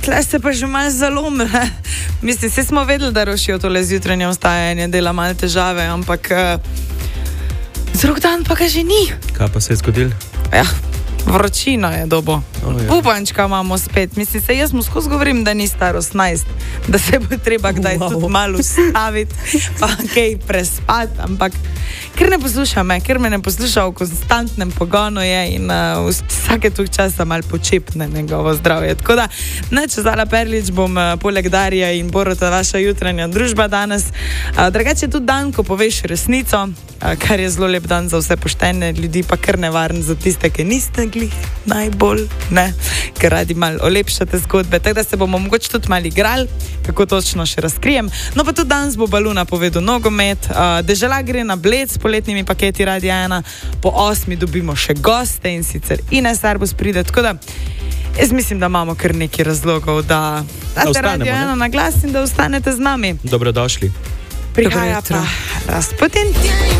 tle se pa že malo zalomile. Mislim, vsi smo vedeli, da rušijo tole zjutranje vstajanje, dela malo težave, ampak drug dan pa ga že ni. Kaj pa se je zgodilo? Ja, vročina je dobo. Pupančka imamo spet. Mislim, se jaz mu skozi govorim, da ni staro 18, da se bo treba kdaj tudi malo ustaviti, pa kaj prespati, ampak ker ne posluša me, ker me ne posluša v konstantnem pogonu je in vsake tog časa malo počepne njegovo zdravje. Tako da, Čezala Perlič bom poleg Darija in Borota vaša jutranja družba danes. Drugače je tudi dan, ko poveš resnico, kar je zelo lep dan za vse poštene ljudi, pa kar nevaren za tiste, ki niste glih najbolj, ne, ker radi malo olepšate zgodbe. Tako da se bomo mogoče tudi malo igrali, kako točno še razkrijem. No pa tudi danes bo Baluna povedal nogomet, Dežela gre na Bled s poletnimi paketi Radia 1, po 8 dobimo še goste in sicer Ines Arbus pride, tako da jaz mislim, da imamo kar nekaj razlogov, da date Radio 1 na glas in da ostanete z nami. Dobrodošli. Prihaja pa Rasputin.